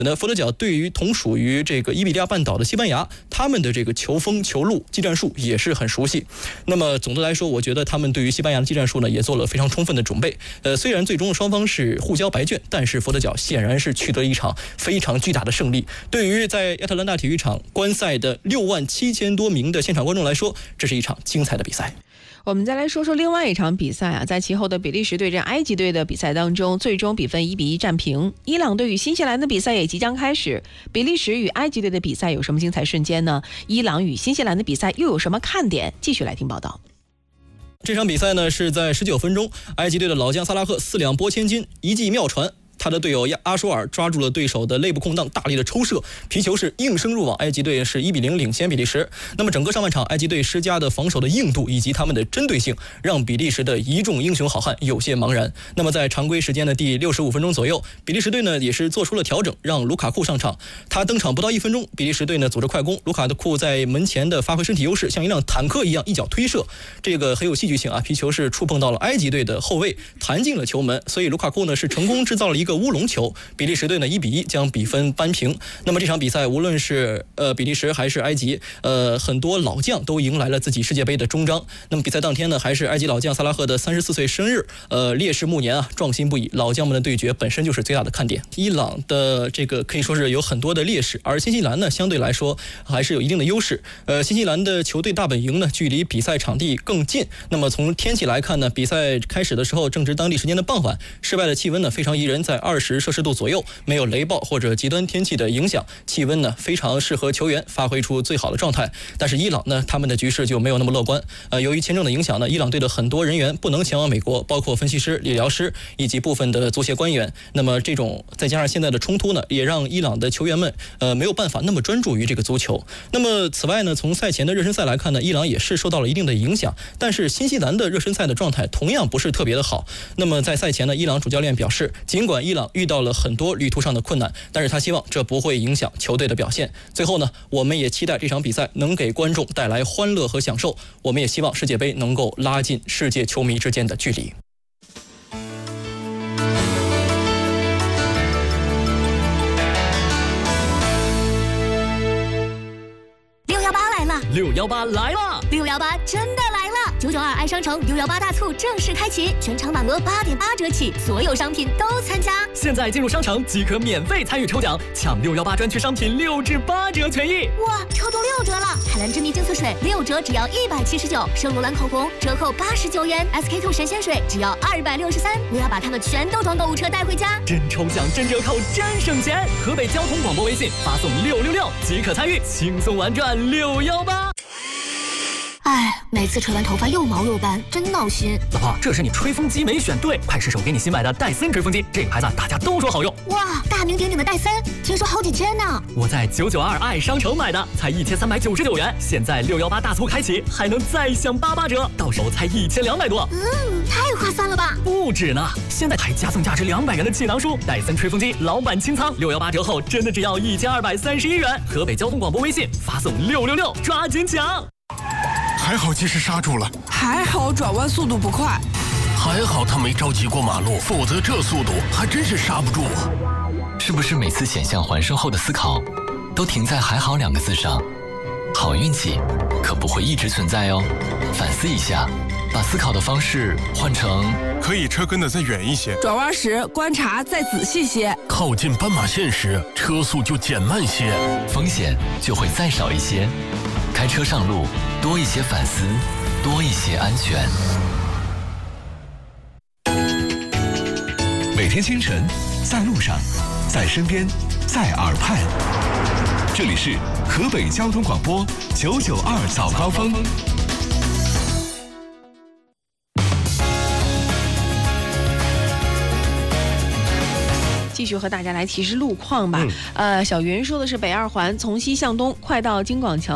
佛得角对于同属于这个伊比利亚半岛的西班牙，他们的这个球风、球路、技战术也是很熟悉。那么总的来说，我觉得他们对于西班牙的技战术呢，也做了非常充分的准备。虽然最终双方是互交白卷，但是佛得角显然是取得一场非常巨大的胜利。对于在亚特兰大体育场观赛的67000多名的现场观众来说，这是一场精彩的比赛。 我们再来说说另外一场比赛啊，在其后的比利时对阵埃及队的比赛当中，最终比分1-1战平。伊朗队与新西兰的比赛也即将开始，比利时与埃及队的比赛有什么精彩瞬间呢？伊朗与新西兰的比赛又有什么看点？继续来听报道。 这场比赛呢是在19分钟，埃及队的老将萨拉赫4两拨千斤，一记妙传。他的队友阿舒尔抓住了对手的肋部空档，大力的抽射，皮球是应声入网，埃及队是1-0领先比利时。那么整个上半场，埃及队施加的防守的硬度以及他们的针对性，让比利时的一众英雄好汉有些茫然。那么在常规时间的第65分钟左右，比利时队呢也是做出了调整，让卢卡库上场。他登场不到1分钟，比利时队呢组织快攻，卢卡库在门前的发挥身体优势，像一辆坦克一样一脚推射，这个很有戏剧性啊！皮球是触碰到了埃及队的后卫，弹进了球门，所以卢卡库呢是成功制造了一个乌龙球，比利时队呢1-1将比分扳平。那么这场比赛无论是比利时还是埃及，很多老将都迎来了自己世界杯的终章。那么比赛当天呢，还是埃及老将萨拉赫的34岁生日，烈士暮年啊，壮心不已。老将们的对决本身就是最大的看点。伊朗的这个可以说是有很多的劣势，而新西兰呢相对来说还是有一定的优势。新西兰的球队大本营呢距离比赛场地更近。那么从天气来看呢，比赛开始的时候正值当地时间的傍晚，室外的气温呢非常宜人，在20摄氏度左右，没有雷暴或者极端天气的影响，气温呢非常适合球员发挥出最好的状态。但是伊朗呢，他们的局势就没有那么乐观。由于签证的影响呢，伊朗队的很多人员不能前往美国，包括分析师、理疗师以及部分的足协官员。那么这种再加上现在的冲突呢，也让伊朗的球员们没有办法那么专注于这个足球。那么此外呢，从赛前的热身赛来看呢，伊朗也是受到了一定的影响。但是新西兰的热身赛的状态同样不是特别的好。那么在赛前呢，伊朗主教练表示，尽管伊朗遇到了很多旅途上的困难，但是他希望这不会影响球队的表现。最后呢，我们也期待这场比赛能给观众带来欢乐和享受。我们也希望世界杯能够拉近世界球迷之间的距离。 618来了！618真的来了！992爱商城618大促正式开启，全场满额8.8折起，所有商品都参加。 现在进入商城即可免费参与抽奖，抢618专区商品6至8折权益。 哇，抽中6折了！海蓝之谜净色水6折只要179，圣罗兰口红折扣89元，SK2 神仙水只要263。我要把它们全都装购物车带回家。 真抽奖，真折扣，真省钱！河北交通广播微信发送666即可参与，轻松玩转618。 哎，每次吹完头发又毛又斑，真闹心。 老婆，这是你吹风机没选对，快试试我给你新买的戴森吹风机，这个牌子大家都说好用。 哇，大名鼎鼎的戴森，听说好几千呢。 我在992爱商城买的，才1399元，现在618大促开启，还能再享88折，到手才1200多。 太划算了吧？ 不止呢，现在还加赠价值200元的气囊书，戴森吹风机老板清仓，618折后真的只要1231元。河北交通广播微信发送666，抓紧抢！ 还好及时刹住了， 还好转弯速度不快， 还好他没着急过马路，否则这速度还真是刹不住啊！ 是不是每次险象环生后的思考，都停在“还好”2个字上？好运气可不会一直存在哦，反思一下，把思考的方式换成可以车跟得再远一些， 转弯时观察再仔细些， 靠近斑马线时车速就减慢些， 风险就会再少一些。开车上路，多一些反思，多一些安全。 每天清晨，在路上，在身边，在耳畔。这里是河北交通广播992早高峰。 继续和大家来提示路况吧。小云说的是北二环从西向东快到京广桥下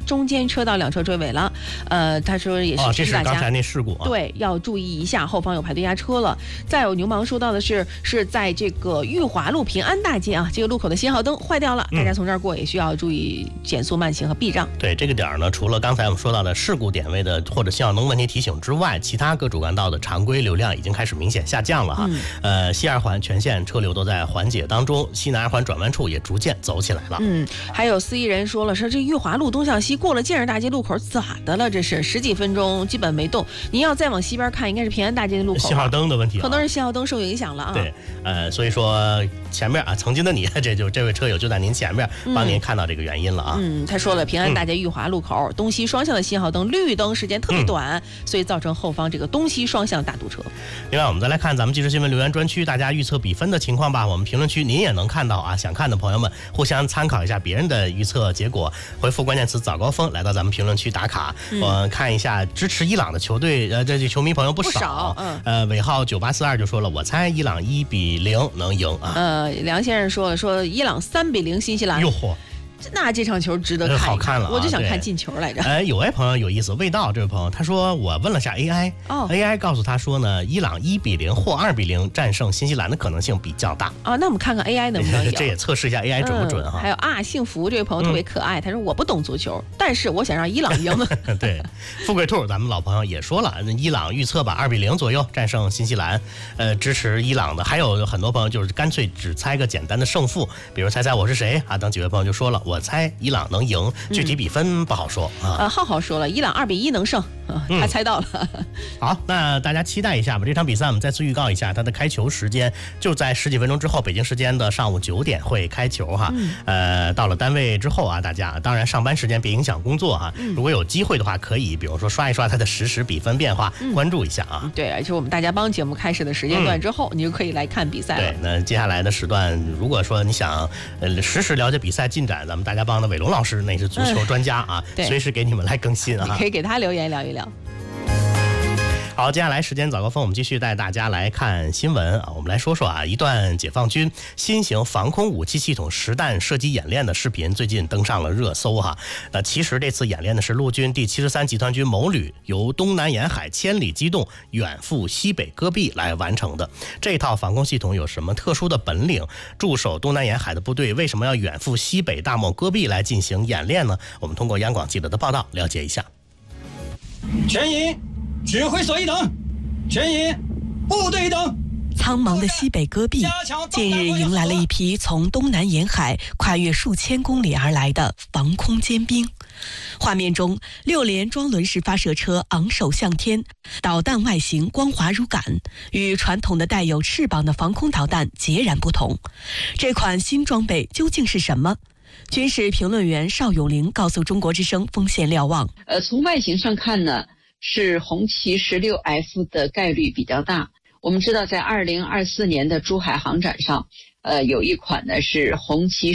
中间车道2车追尾了。他说也是这是刚才那事故啊。 对，要注意一下，后方有排队压车了。再有牛氓说到的是在这个裕华路平安大街啊，这个路口的信号灯坏掉了，大家从这儿过也需要注意减速慢行和避让。 对，这个点呢，除了刚才我们说到的事故点位的或者信号灯问题提醒之外，其他各主干道的常规流量已经开始明显下降了哈。西二环全线车流都在缓解当中，西南二环转弯处也逐渐走起来了。 还有司仪人说了，说这裕华路东向西过了建设大街路口咋的了？这是10几分钟基本没动。您要再往西边看，应该是平安大街的路口， 信号灯的问题， 可能是信号灯受影响了啊。 对，所以说前面啊，曾经的你，这位车友就在您前面，帮您看到这个原因了啊。 他说了，平安大街裕华路口东西双向的信号灯绿灯时间特别短，所以造成后方这个东西双向大堵车。 另外，我们再来看咱们即时新闻留言专区大家预测比分的情况吧。我们评论区您也能看到啊，想看的朋友们互相参考一下别人的预测结果，回复关键词早高峰来到咱们评论区打卡。我看一下支持伊朗的球队，这球迷朋友不少。尾号9842就说了，我猜伊朗1比0能赢啊。 梁先生说伊朗3比0新西兰。 哟嚯！ 那这场球值得看， 好看了， 我就想看进球来着。 有位朋友有意思，味道这位朋友他说，我问了下 AI，AI 告诉他说呢，伊朗1比0或2比0战胜新西兰的可能性比较大啊。那我们看看 AI 能不能赢？ 这也测试一下 AI 准不准哈。 还有幸福这位朋友特别可爱，他说我不懂足球，但是我想让伊朗赢。 对，富贵兔咱们老朋友也说了，伊朗预测吧2比0左右战胜新西兰，支持伊朗的还有很多朋友就是干脆只猜个简单的胜负，比如猜猜我是谁啊等几位朋友就说了，我猜伊朗能赢，具体比分不好说啊。 浩说了，伊朗2比1能胜，他猜到了。 好，那大家期待一下吧。这场比赛我们再次预告一下，它的开球时间就在10几分钟之后，北京时间的上午9点会开球哈。到了单位之后啊，大家当然上班时间别影响工作哈。如果有机会的话，可以比如说刷一刷它的实时比分变化，关注一下啊。 对，而且我们大家帮节目开始的时间段之后，你就可以来看比赛了。 对，那接下来的时段，如果说你想实时了解比赛进展，咱们大家帮的伟龙老师那是足球专家啊，随时给你们来更新啊。 你可以给他留言聊一聊。 好，接下来时间早高峰，我们继续带大家来看新闻啊。我们来说说啊，一段解放军新型防空武器系统实弹射击演练的视频最近登上了热搜哈。其实这次演练的是陆军第73集团军某旅由东南沿海千里机动远赴西北戈壁来完成的。这套防空系统有什么特殊的本领？驻守东南沿海的部队为什么要远赴西北大漠戈壁来进行演练呢？我们通过央广记者的报道了解一下。 全营指挥所一等，全营部队一等。 苍茫的西北戈壁近日迎来了一批从东南沿海跨越数千公里而来的防空尖兵。画面中，6连装轮式发射车昂首向天，导弹外形光滑如杆，与传统的带有翅膀的防空导弹截然不同。这款新装备究竟是什么？军事评论员邵永玲告诉中国之声锋线瞭望， 从外形上看呢，是红旗16F 的概率比较大。我们知道在2024年的珠海航展上，有一款呢是红旗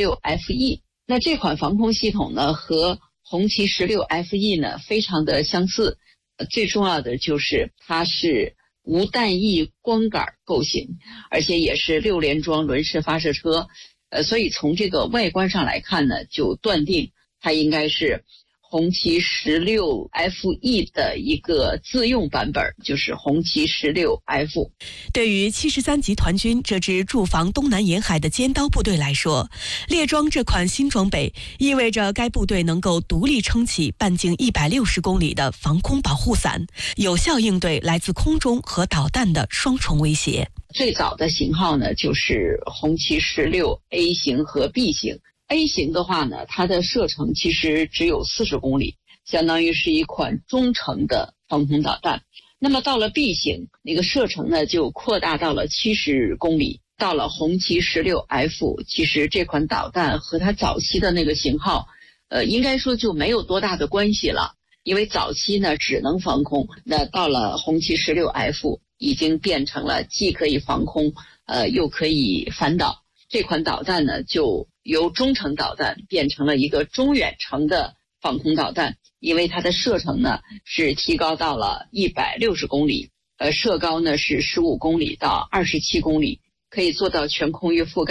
16FE， 那这款防空系统呢和红旗16FE 呢非常的相似，最重要的就是它是无弹翼光杆构型，而且也是6连装轮式发射车，所以从这个外观上来看呢，就断定它应该是红旗16FE 的一个自用版本，就是红旗16F。 对于73集团军这支驻防东南沿海的尖刀部队来说，列装这款新装备意味着该部队能够独立撑起半径160公里的防空保护伞，有效应对来自空中和导弹的双重威胁。 最早的型号呢，就是红旗16A 型和 B 型。A 型的话呢，它的射程其实只有40公里，相当于是一款中程的防空导弹。那么到了 B 型，那个射程呢就扩大到了70公里。到了红旗16F， 其实这款导弹和它早期的那个型号，应该说就没有多大的关系了。因为早期呢只能防空，那到了红旗16F， 已经变成了既可以防空，又可以反导。这款导弹呢就由中程导弹变成了一个中远程的防空导弹，因为它的射程呢是提高到了160公里，射高呢是15公里到27公里，可以做到全空域覆盖。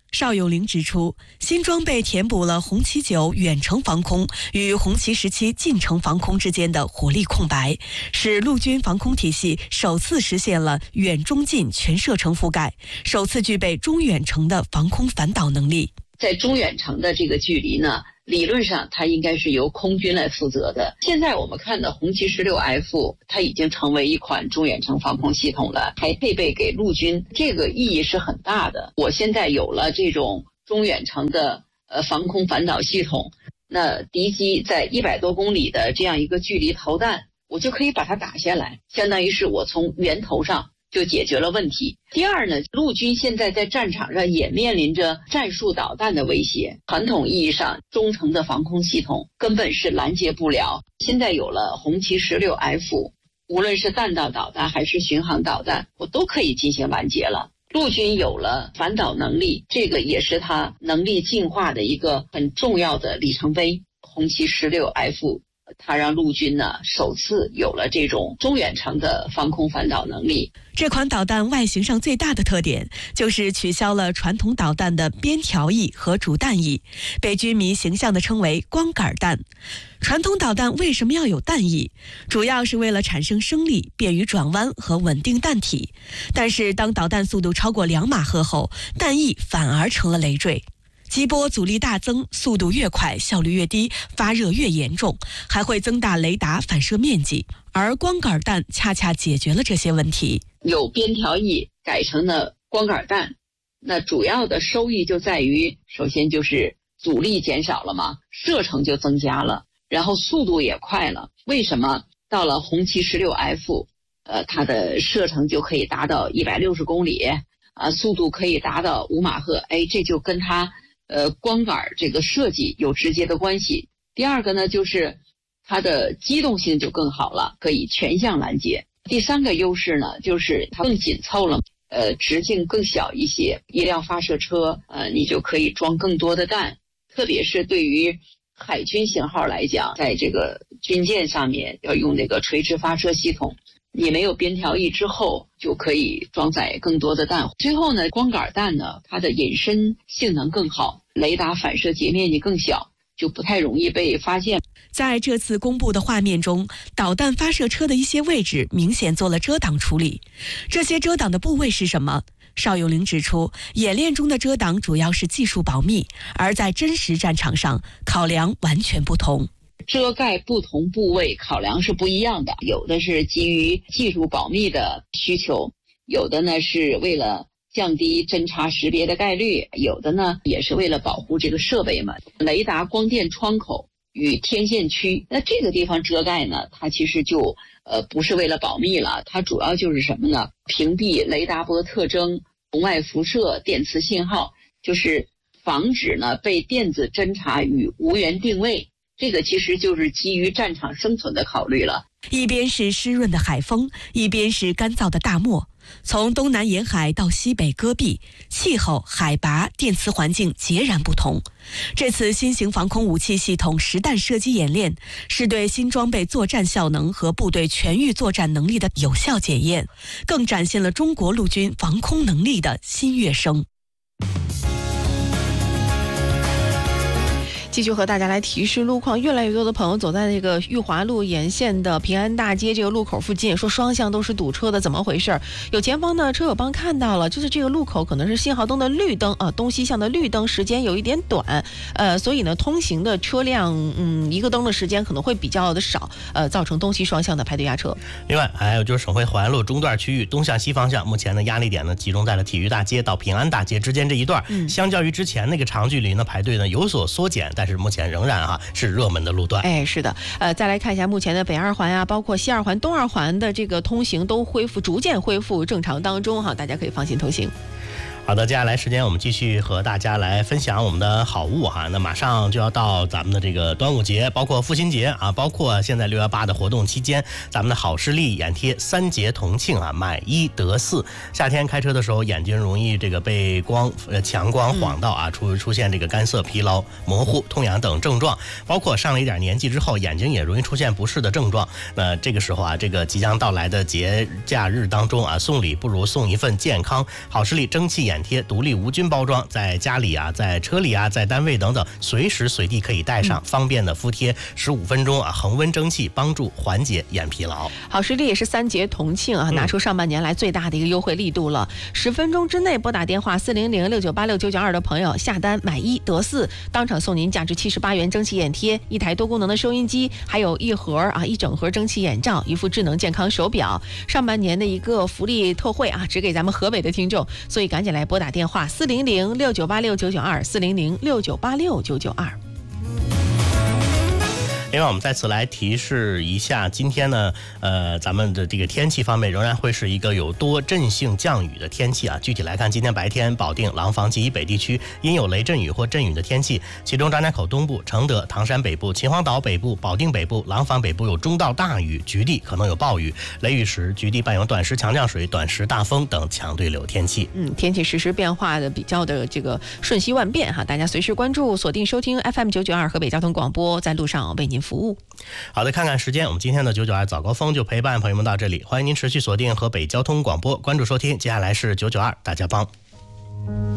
邵永龄指出，新装备填补了红旗9远程防空与红旗17近程防空之间的火力空白，使陆军防空体系首次实现了远中近全射程覆盖，首次具备中远程的防空反导能力。 在中远程的这个距离呢，理论上它应该是由空军来负责的。现在我们看的红旗16F，它已经成为一款中远程防空系统了，还配备给陆军，这个意义是很大的。我现在有了这种中远程的防空反导系统，那敌机在100多公里的这样一个距离投弹，我就可以把它打下来，相当于是我从源头上就解决了问题。第二呢，陆军现在在战场上也面临着战术导弹的威胁，传统意义上中程的防空系统根本是拦截不了。现在有了红旗16F，无论是弹道导弹还是巡航导弹，我都可以进行拦截了。陆军有了反导能力，这个也是它能力进化的一个很重要的里程碑。红旗16F它让陆军呢首次有了这种中远程的防空反导能力。 这款导弹外形上最大的特点就是取消了传统导弹的边条翼和主弹翼，被军迷形象地称为光杆弹。传统导弹为什么要有弹翼？主要是为了产生升力，便于转弯和稳定弹体。但是当导弹速度超过2马赫后，弹翼反而成了累赘。击波阻力大增，速度越快，效率越低，发热越严重，还会增大雷达反射面积。而光杆弹恰恰解决了这些问题。 有边条翼改成了光杆弹，那主要的收益就在于，首先就是阻力减少了嘛，射程就增加了，然后速度也快了。为什么到了红旗16F，它的射程就可以达到160公里，速度可以达到5马赫？这就跟它光杆这个设计有直接的关系。第二个呢，就是它的机动性就更好了，可以全向拦截。第三个优势呢，就是它更紧凑了，直径更小一些，一辆发射车你就可以装更多的弹。特别是对于海军型号来讲，在这个军舰上面要用这个垂直发射系统，你没有边条翼之后就可以装载更多的弹。最后呢，光杆弹呢，它的隐身性能更好，雷达反射截面积更小，就不太容易被发现。 在这次公布的画面中，导弹发射车的一些位置明显做了遮挡处理。这些遮挡的部位是什么？邵永龄指出，演练中的遮挡主要是技术保密，而在真实战场上，考量完全不同。 遮盖不同部位考量是不一样的，有的是基于技术保密的需求，有的呢是为了降低侦察识别的概率，有的呢也是为了保护这个设备嘛。雷达光电窗口与天线区，那这个地方遮盖呢，它其实就不是为了保密了，它主要就是什么呢？屏蔽雷达波特征、红外辐射、电磁信号，就是防止呢被电子侦察与无源定位。这个其实就是基于战场生存的考虑了。 一边是湿润的海风，一边是干燥的大漠，从东南沿海到西北戈壁，气候、海拔、电磁环境截然不同。这次新型防空武器系统实弹射击演练，是对新装备作战效能和部队全域作战能力的有效检验，更展现了中国陆军防空能力的新跃升。 继续和大家来提示路况，越来越多的朋友走在这个裕华路沿线的平安大街这个路口附近，说双向都是堵车的，怎么回事？有前方的车友帮看到了，就是这个路口可能是信号灯的绿灯东西向的绿灯时间有一点短，所以呢通行的车辆一个灯的时间可能会比较的少，造成东西双向的排队压车。 另外还有就是省会淮安路中段区域东向西方向，目前的压力点呢集中在了体育大街到平安大街之间这一段，相较于之前那个长距离呢排队呢有所缩减，但是目前仍然是热门的路段。 是的，再来看一下目前的北二环包括西二环、东二环的这个通行都逐渐恢复正常当中大家可以放心通行。 好的，接下来时间我们继续和大家来分享我们的好物那马上就要到咱们的这个端午节，包括父亲节包括现在618的活动期间，咱们的好视力眼贴3节同庆买1得4。夏天开车的时候，眼睛容易这个被强光晃到出现这个干涩、疲劳、模糊、痛痒等症状，包括上了一点年纪之后，眼睛也容易出现不适的症状。那这个时候这个即将到来的节假日当中送礼不如送一份健康。好视力蒸汽眼眼贴独立无菌包装，在家里啊，在车里啊，在单位等等，随时随地可以带上，方便的敷贴15分钟啊，恒温蒸汽，帮助缓解眼疲劳。 好视力也是3节同庆啊，拿出上半年来最大的一个优惠力度了。10分钟之内拨打电话400-6986992的朋友，下单买1得4，当场送您价值78元蒸汽眼贴、1台多功能的收音机，还有一整盒蒸汽眼罩、1副智能健康手表。上半年的一个福利特惠啊，只给咱们河北的听众，所以赶紧来拨打电话400-6986992，400-6986992。 另外，我们再次来提示一下，今天呢，咱们的这个天气方面仍然会是一个有多阵性降雨的天气啊。具体来看，今天白天保定、廊坊及以北地区阴有雷阵雨或阵雨的天气，其中张家口东部、承德、唐山北部、秦皇岛北部、保定北部、廊坊北部有中到大雨，局地可能有暴雨，雷雨时局地伴有短时强降水、短时大风等强对流天气。 天气实时变化的比较的这个瞬息万变哈，大家随时关注、锁定收听 FM992河北交通广播，在路上为您服务。 好的，看看时间，我们今天的992早高峰就陪伴朋友们到这里，欢迎您持续锁定河北交通广播，关注收听。接下来是992大家帮。